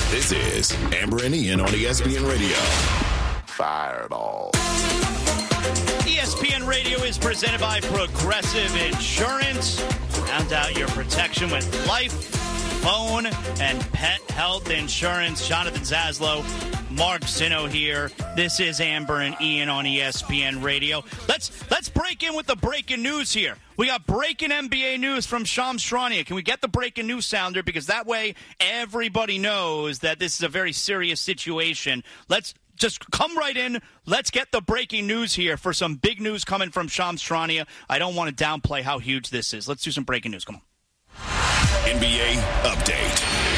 This is Amber and Ian on ESPN Radio. Fireball. ESPN Radio is presented by Progressive Insurance. Round out your protection with life, phone, and pet health insurance. Jonathan Zaslow, Mark Zinno here. This is Amber and Ian on ESPN Radio. Let's break in with the breaking news here. We got breaking NBA news from Shams Charania. Can we get the breaking news sounder? Because that way everybody knows that this is a very serious situation. Let's just come right in. Let's get the breaking news here for some big news coming from Shams Charania. I don't want to downplay how huge this is. Let's do some breaking news. Come on. NBA update.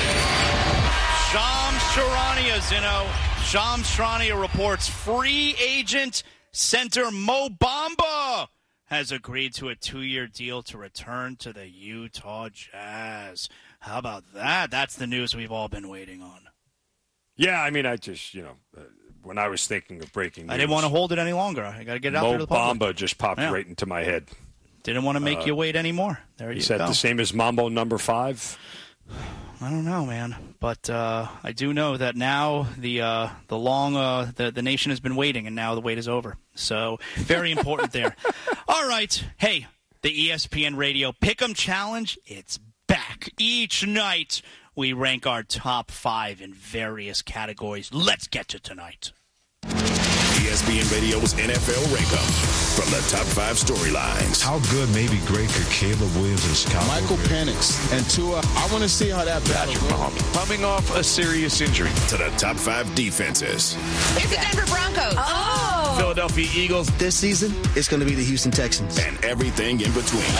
Shams Charania, Zinno. Shams Charania reports free agent center Mo Bamba has agreed to a 2-year deal to return to the Utah Jazz. How about that? That's the news we've all been waiting on. Yeah, I mean, I just, when I was thinking of breaking news, I didn't want to hold it any longer. I got to get it out there to the public. Mo Bamba just popped right into my head. Didn't want to make you wait anymore. There you go. Is that the same as Mambo number 5? I don't know, man, but I do know that now the nation has been waiting, and now the wait is over. So very important there. All right, hey, the ESPN Radio Pick'em Challenge, it's back. Each night we rank our top 5 in various categories. Let's get to tonight. ESPN Radio's NFL Rankup. From the top 5 storylines. How good, maybe great, could Caleb Williams and Chicago Michael Penix and Tua. I want to see how that battle goes. Coming off a serious injury. To the top 5 defenses. It's the Denver Broncos. Oh. Philadelphia Eagles. This season, it's going to be the Houston Texans. And everything in between.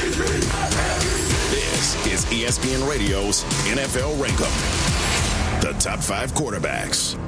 This is ESPN Radio's NFL Rankup. The top 5 quarterbacks.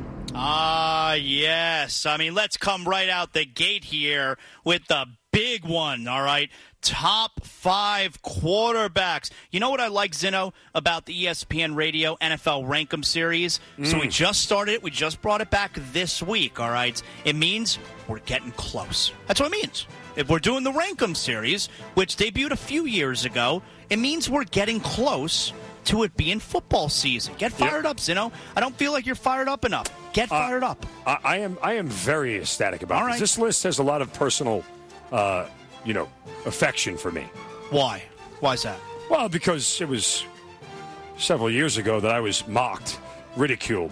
Yes. I mean, let's come right out the gate here with the big one, all right? Top 5 quarterbacks. You know what I like, Zinno, about the ESPN Radio NFL Rankum series? So we just started it. We just brought it back this week, all right? It means we're getting close. That's what it means. If we're doing the Rankum series, which debuted a few years ago, it means we're getting close to it being football season. Get fired up, Zinno. I don't feel like you're fired up enough. Get fired up. I am very ecstatic about this. This list has a lot of personal, affection for me. Why? Why is that? Well, because it was several years ago that I was mocked, ridiculed,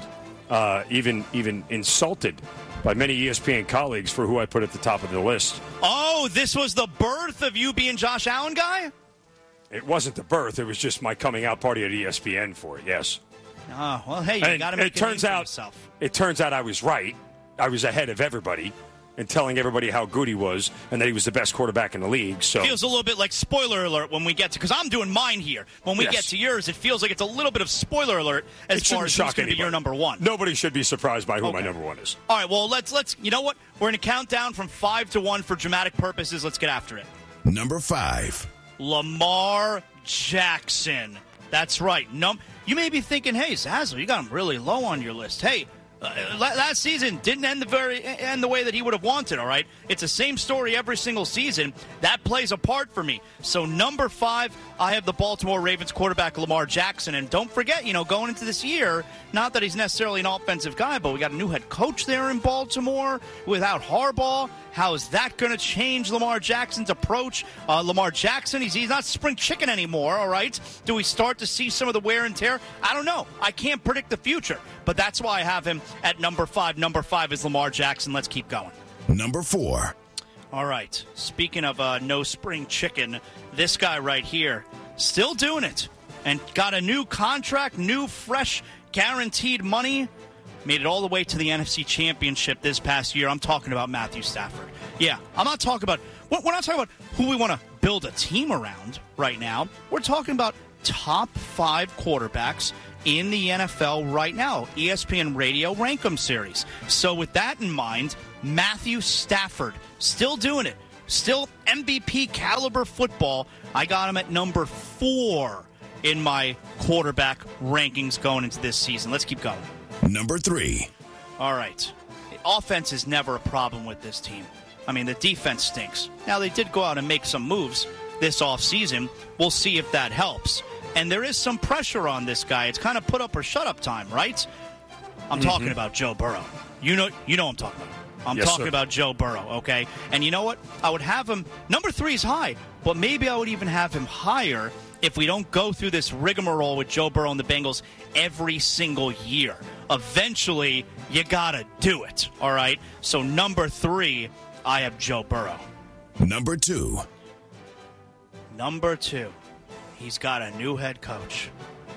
even insulted by many ESPN colleagues for who I put at the top of the list. Oh, this was the birth of you being Josh Allen guy? It wasn't the birth. It was just my coming out party at ESPN for it, yes. Oh, well, hey, you got to make a name for yourself. It turns out I was right. I was ahead of everybody and telling everybody how good he was and that he was the best quarterback in the league. So feels a little bit like spoiler alert when we get to, because I'm doing mine here. When we get to yours, it feels like it's a little bit of spoiler alert as far as who's going to be your number 1. Nobody should be surprised by who my number 1 is. All right, well, let's you know what? We're going to count down from 5 to 1 for dramatic purposes. Let's get after it. Number 5. Lamar Jackson. That's right. You may be thinking, hey, Zaslow, you got him really low on your list. Hey, last season didn't end the way that he would have wanted, all right? It's the same story every single season. That plays a part for me. So number 5, I have the Baltimore Ravens quarterback Lamar Jackson. And don't forget, going into this year, not that he's necessarily an offensive guy, but we got a new head coach there in Baltimore without Harbaugh. How is that going to change Lamar Jackson's approach? Lamar Jackson, he's not spring chicken anymore, all right? Do we start to see some of the wear and tear? I don't know. I can't predict the future, but that's why I have him at number 5. Number 5 is Lamar Jackson. Let's keep going. Number 4. All right. Speaking of no spring chicken, this guy right here, still doing it and got a new contract, new, fresh, guaranteed money. Made it all the way to the NFC Championship this past year. I'm talking about Matthew Stafford. Yeah, we're not talking about who we want to build a team around right now. We're talking about top 5 quarterbacks in the NFL right now. ESPN Radio Rankum Series. So with that in mind, Matthew Stafford, still doing it. Still MVP caliber football. I got him at number 4 in my quarterback rankings going into this season. Let's keep going. Number 3. All right. The offense is never a problem with this team. I mean, the defense stinks. Now, they did go out and make some moves this offseason. We'll see if that helps. and there is some pressure on this guy. It's kind of put up or shut up time, right? I'm talking about Joe Burrow. You know I'm talking about. I'm talking about Joe Burrow, okay? And you know what? I would have him, number 3 is high, but maybe I would even have him higher if we don't go through this rigmarole with Joe Burrow and the Bengals every single year. Eventually, you got to do it, all right? So number 3, I have Joe Burrow. Number 2. Number 2, he's got a new head coach.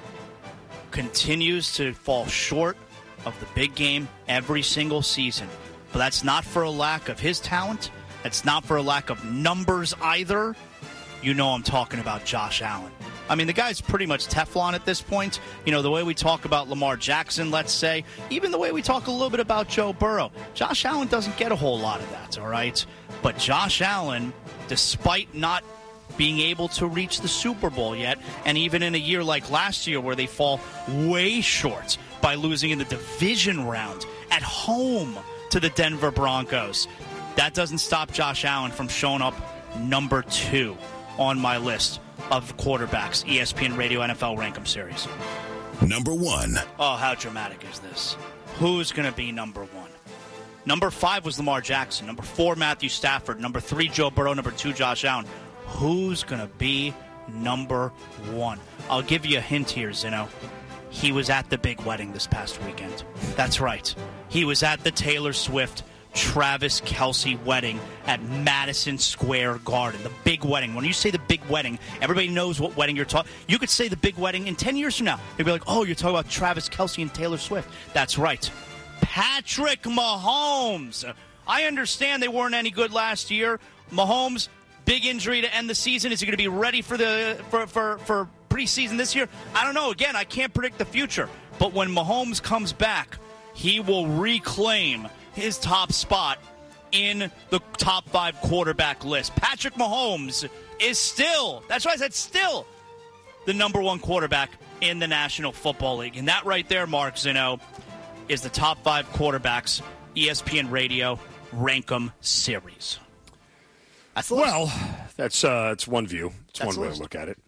Continues to fall short of the big game every single season. But that's not for a lack of his talent. That's not for a lack of numbers either. You know I'm talking about Josh Allen. I mean, the guy's pretty much Teflon at this point. You know, the way we talk about Lamar Jackson, let's say, even the way we talk a little bit about Joe Burrow. Josh Allen doesn't get a whole lot of that, all right? But Josh Allen, despite not being able to reach the Super Bowl yet, and even in a year like last year where they fall way short by losing in the division round at home to the Denver Broncos, that doesn't stop Josh Allen from showing up number 2 on my list of quarterbacks, ESPN Radio NFL Rankum Series. Number 1. Oh, how dramatic is this? Who's going to be number 1? Number 5 was Lamar Jackson. Number 4, Matthew Stafford. Number 3, Joe Burrow. Number 2, Josh Allen. Who's going to be number 1? I'll give you a hint here, Zeno. He was at the big wedding this past weekend. That's right. He was at the Taylor Swift Travis Kelce wedding at Madison Square Garden. The big wedding. When you say the big wedding, everybody knows what wedding you're talking. You could say the big wedding in 10 years from now. They'd be like, oh, you're talking about Travis Kelce and Taylor Swift. That's right. Patrick Mahomes. I understand they weren't any good last year. Mahomes, big injury to end the season. Is he going to be ready for for preseason this year? I don't know. Again, I can't predict the future. But when Mahomes comes back, he will reclaim his top spot in the top 5 quarterback list. Patrick Mahomes is still, that's why I said still, the number 1 quarterback in the National Football League. And that right there, Mark Zeno, is the top 5 quarterbacks, ESPN Radio, Rankum Series. That's the list. Well, that's one view. It's one way to look at it.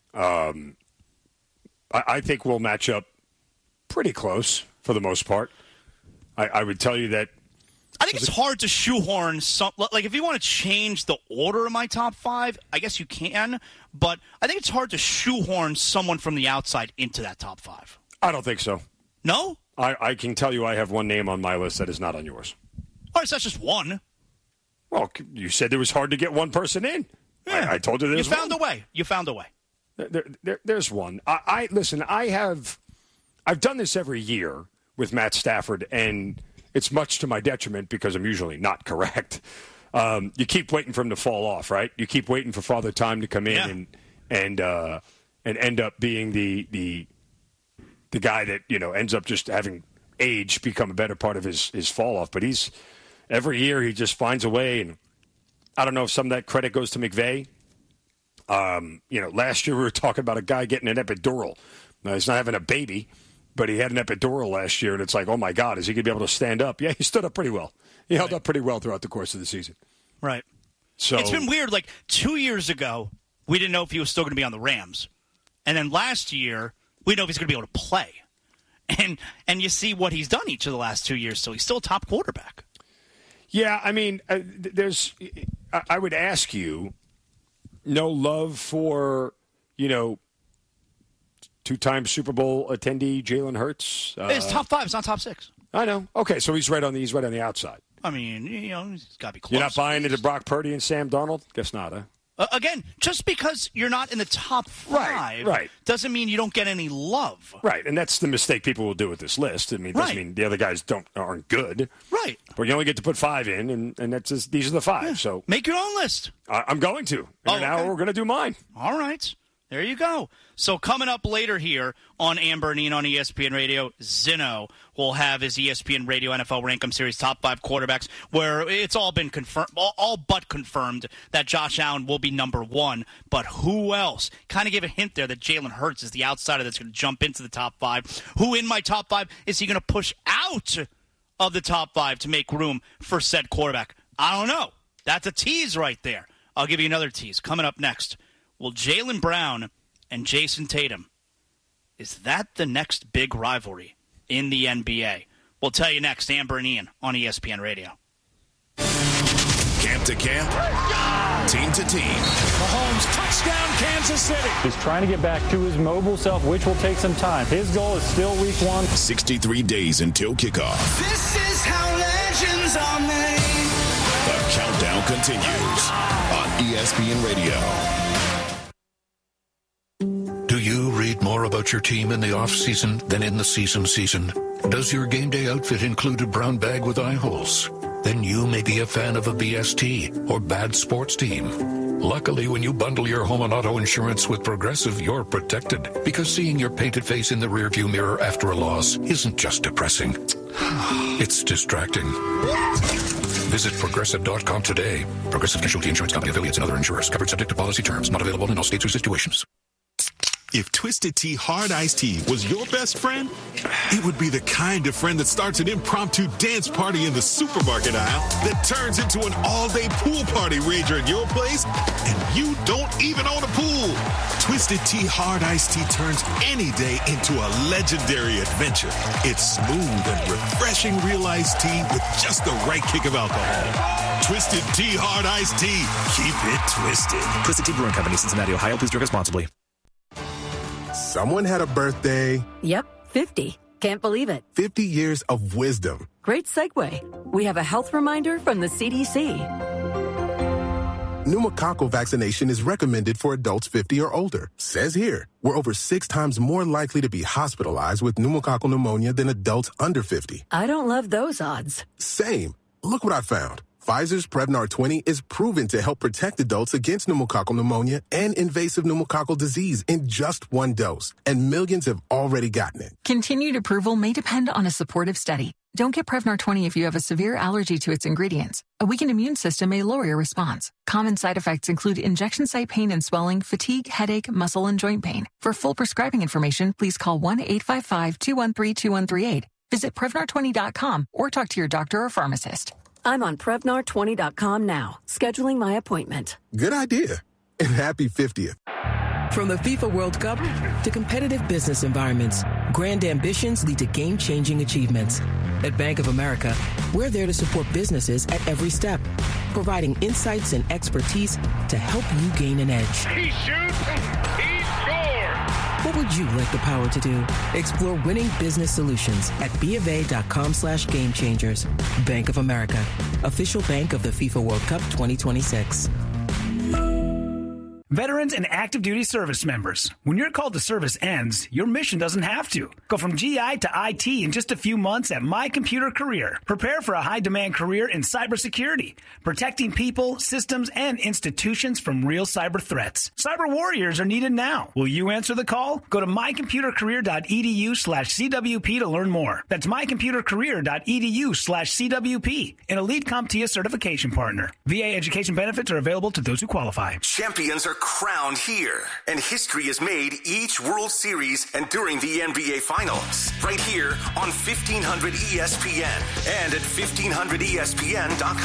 I think we'll match up pretty close for the most part. I would tell you that. I think it's hard to shoehorn some. Like, if you want to change the order of my top 5, I guess you can. But I think it's hard to shoehorn someone from the outside into that top 5. I don't think so. No? I can tell you I have one name on my list that is not on yours. All right, so that's just one. Well, you said it was hard to get one person in. Yeah. I told you there's one. You found a way. There's one. Listen, I've done this every year with Matt Stafford, and it's much to my detriment because I'm usually not correct. You keep waiting for him to fall off, right? You keep waiting for Father Time to come in and end up being the guy that ends up just having age become a better part of his fall off. But every year he just finds a way, and I don't know if some of that credit goes to McVay. Last year we were talking about a guy getting an epidural. Now, he's not having a baby, but he had an epidural last year, and it's like, oh, my God, is he going to be able to stand up? Yeah, he stood up pretty well. He held up pretty well throughout the course of the season. Right. So it's been weird. Like, 2 years ago, we didn't know if he was still going to be on the Rams. And then last year, we didn't know if he's going to be able to play. And you see what he's done each of the last 2 years, so he's still a top quarterback. Yeah, I mean, I would ask you, no love for, two-time Super Bowl attendee Jalen Hurts? It's top 5. It's not top 6. I know. Okay, so he's right on the outside. I mean, he's got to be close. You're not buying into Brock Purdy and Sam Darnold? Guess not, huh? Again, just because you're not in the top 5 right. doesn't mean you don't get any love. Right, and that's the mistake people will do with this list. I mean, it doesn't mean the other guys aren't good. Right. But you only get to put 5 in, and that's these are the 5. Yeah. So make your own list. I'm going to. In an hour, we're going to do mine. All right. There you go. So coming up later here on Amber and Ian on ESPN Radio, Zeno will have his ESPN Radio NFL Rankum Series top 5 quarterbacks, where it's all been confirmed, all but confirmed that Josh Allen will be number 1. But who else? Kind of give a hint there that Jalen Hurts is the outsider that's going to jump into the top 5. Who in my top 5 is he going to push out of the top 5 to make room for said quarterback? I don't know. That's a tease right there. I'll give you another tease. Coming up next, will Jaylen Brown and Jason Tatum. Is that the next big rivalry in the NBA? We'll tell you next. Amber and Ian on ESPN Radio. Camp to camp, team to team. Mahomes, touchdown, Kansas City. He's trying to get back to his mobile self, which will take some time. His goal is still week 1. 63 days until kickoff. This is how legends are made. The countdown continues on ESPN Radio. Do you read more about your team in the off-season than in the season? Does your game day outfit include a brown bag with eye holes? Then you may be a fan of a BST or bad sports team. Luckily, when you bundle your home and auto insurance with Progressive, you're protected. Because seeing your painted face in the rearview mirror after a loss isn't just depressing. It's distracting. Visit Progressive.com today. Progressive Casualty Insurance Company, affiliates, and other insurers. Covered subject to policy terms. Not available in all states or situations. If Twisted Tea Hard Iced Tea was your best friend, it would be the kind of friend that starts an impromptu dance party in the supermarket aisle that turns into an all-day pool party rager at your place, and you don't even own a pool. Twisted Tea Hard Iced Tea turns any day into a legendary adventure. It's smooth and refreshing real iced tea with just the right kick of alcohol. Twisted Tea Hard Iced Tea. Keep it twisted. Twisted Tea Brewing Company, Cincinnati, Ohio. Please drink responsibly. Someone had a birthday. Yep, 50. Can't believe it. 50 years of wisdom. Great segue. We have a health reminder from the CDC. Pneumococcal vaccination is recommended for adults 50 or older. Says here, we're over 6 times more likely to be hospitalized with pneumococcal pneumonia than adults under 50. I don't love those odds. Same. Look what I found. Pfizer's Prevnar 20 is proven to help protect adults against pneumococcal pneumonia and invasive pneumococcal disease in just 1 dose, and millions have already gotten it. Continued approval may depend on a supportive study. Don't get Prevnar 20 if you have a severe allergy to its ingredients. A weakened immune system may lower your response. Common side effects include injection site pain and swelling, fatigue, headache, muscle, and joint pain. For full prescribing information, please call 1-855-213-2138. Visit Prevnar20.com or talk to your doctor or pharmacist. I'm on Prevnar20.com now, scheduling my appointment. Good idea. And happy 50th. From the FIFA World Cup to competitive business environments, grand ambitions lead to game-changing achievements. At Bank of America, we're there to support businesses at every step, providing insights and expertise to help you gain an edge. He shoots, he scores! What would you like the power to do? Explore winning business solutions at BofA.com/gamechangers. Bank of America, official bank of the FIFA World Cup 2026. Veterans and active duty service members, when your call to service ends, your mission doesn't have to. Go from GI to IT in just a few months at My Computer Career. Prepare for a high-demand career in cybersecurity, protecting people, systems, and institutions from real cyber threats. Cyber warriors are needed now. Will you answer the call? Go to mycomputercareer.edu/CWP to learn more. That's mycomputercareer.edu/CWP, an elite CompTIA certification partner. VA education benefits are available to those who qualify. Champions are crowned here, and history is made each World Series and during the NBA Finals. Right here on 1500 ESPN and at 1500ESPN.com.